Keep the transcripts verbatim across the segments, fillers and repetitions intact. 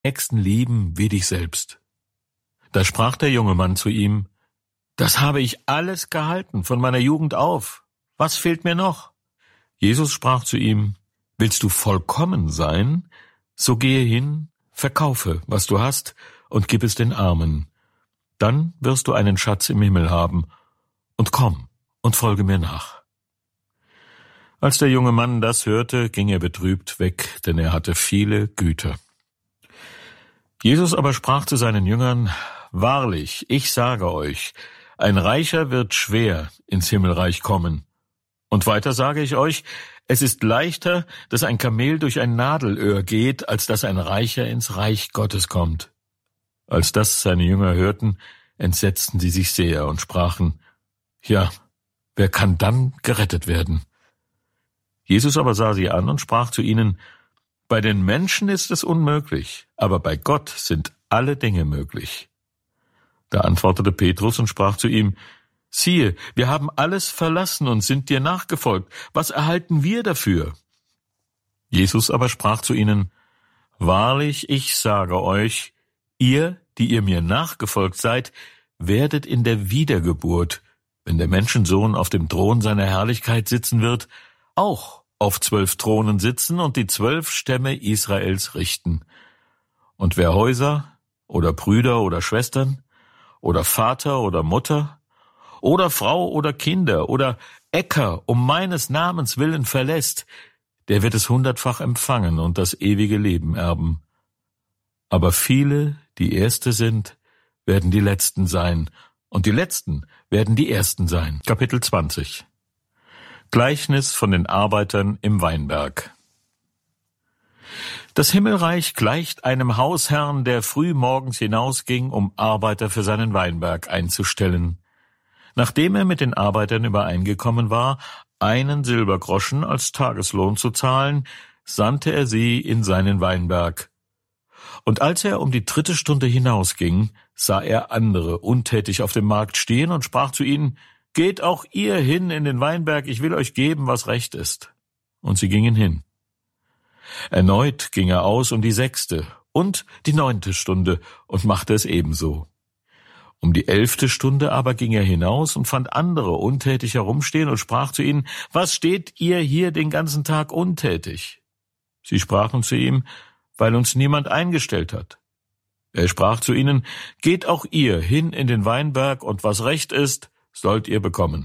Nächsten lieben wie dich selbst. Da sprach der junge Mann zu ihm: Das habe ich alles gehalten von meiner Jugend auf. Was fehlt mir noch? Jesus sprach zu ihm: Willst du vollkommen sein? So gehe hin, verkaufe, was du hast, und gib es den Armen. Dann wirst du einen Schatz im Himmel haben. Und komm und folge mir nach. Als der junge Mann das hörte, ging er betrübt weg, denn er hatte viele Güter. Jesus aber sprach zu seinen Jüngern: Wahrlich, ich sage euch, ein Reicher wird schwer ins Himmelreich kommen. Und weiter sage ich euch, es ist leichter, dass ein Kamel durch ein Nadelöhr geht, als dass ein Reicher ins Reich Gottes kommt. Als das seine Jünger hörten, entsetzten sie sich sehr und sprachen: Ja, wer kann dann gerettet werden? Jesus aber sah sie an und sprach zu ihnen: Bei den Menschen ist es unmöglich, aber bei Gott sind alle Dinge möglich. Da antwortete Petrus und sprach zu ihm: Siehe, wir haben alles verlassen und sind dir nachgefolgt. Was erhalten wir dafür? Jesus aber sprach zu ihnen: Wahrlich, ich sage euch, ihr, die ihr mir nachgefolgt seid, werdet in der Wiedergeburt, wenn der Menschensohn auf dem Thron seiner Herrlichkeit sitzen wird, auch auf zwölf Thronen sitzen und die zwölf Stämme Israels richten. Und wer Häuser oder Brüder oder Schwestern oder Vater oder Mutter oder Frau oder Kinder oder Äcker um meines Namens willen verlässt, der wird es hundertfach empfangen und das ewige Leben erben. Aber viele, die Erste sind, werden die Letzten sein, und die Letzten werden die Ersten sein. Kapitel zwanzig. Gleichnis von den Arbeitern im Weinberg. Das Himmelreich gleicht einem Hausherrn, der früh morgens hinausging, um Arbeiter für seinen Weinberg einzustellen. Nachdem er mit den Arbeitern übereingekommen war, einen Silbergroschen als Tageslohn zu zahlen, sandte er sie in seinen Weinberg. Und als er um die dritte Stunde hinausging, sah er andere untätig auf dem Markt stehen und sprach zu ihnen: Geht auch ihr hin in den Weinberg, ich will euch geben, was recht ist. Und sie gingen hin. Erneut ging er aus um die sechste und die neunte Stunde und machte es ebenso. Um die elfte Stunde aber ging er hinaus und fand andere untätig herumstehen und sprach zu ihnen: Was steht ihr hier den ganzen Tag untätig? Sie sprachen zu ihm: Weil uns niemand eingestellt hat. Er sprach zu ihnen: Geht auch ihr hin in den Weinberg, und was recht ist, sollt ihr bekommen.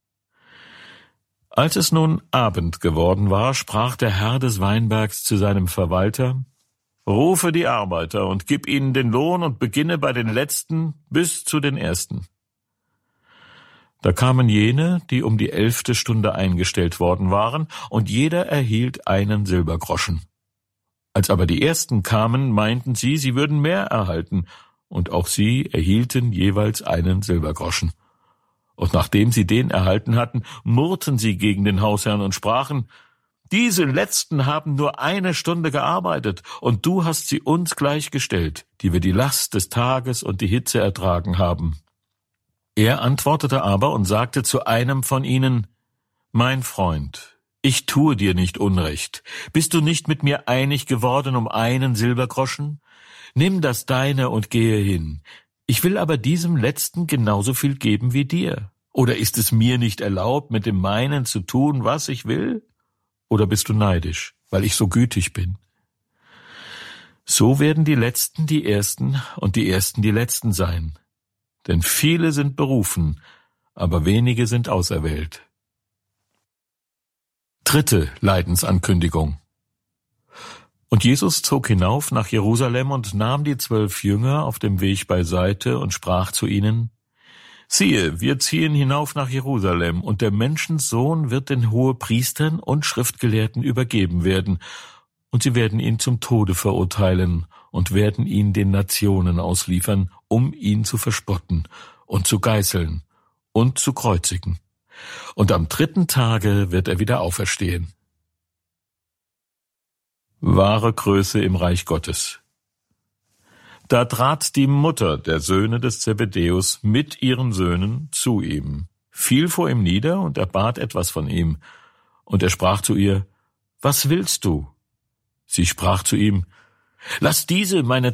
Als es nun Abend geworden war, sprach der Herr des Weinbergs zu seinem Verwalter: Rufe die Arbeiter und gib ihnen den Lohn und beginne bei den Letzten bis zu den Ersten. Da kamen jene, die um die elfte Stunde eingestellt worden waren, und jeder erhielt einen Silbergroschen. Als aber die Ersten kamen, meinten sie, sie würden mehr erhalten, und auch sie erhielten jeweils einen Silbergroschen. Und nachdem sie den erhalten hatten, murrten sie gegen den Hausherrn und sprachen: Diese Letzten haben nur eine Stunde gearbeitet, und du hast sie uns gleichgestellt, die wir die Last des Tages und die Hitze ertragen haben. Er antwortete aber und sagte zu einem von ihnen: Mein Freund, ich tue dir nicht Unrecht. Bist du nicht mit mir einig geworden um einen Silbergroschen? Nimm das deine und gehe hin. Ich will aber diesem Letzten genauso viel geben wie dir. Oder ist es mir nicht erlaubt, mit dem meinen zu tun, was ich will? Oder bist du neidisch, weil ich so gütig bin? So werden die Letzten die Ersten und die Ersten die Letzten sein. Denn viele sind berufen, aber wenige sind auserwählt. Dritte Leidensankündigung. Und Jesus zog hinauf nach Jerusalem und nahm die zwölf Jünger auf dem Weg beiseite und sprach zu ihnen: Siehe, wir ziehen hinauf nach Jerusalem, und der Menschensohn wird den Hohepriestern und Schriftgelehrten übergeben werden, und sie werden ihn zum Tode verurteilen und werden ihn den Nationen ausliefern, um ihn zu verspotten und zu geißeln und zu kreuzigen. Und am dritten Tage wird er wieder auferstehen. Wahre Größe im Reich Gottes. Da trat die Mutter der Söhne des Zebedäus mit ihren Söhnen zu ihm, fiel vor ihm nieder und erbat etwas von ihm. Und er sprach zu ihr: Was willst du? Sie sprach zu ihm: Lass diese meine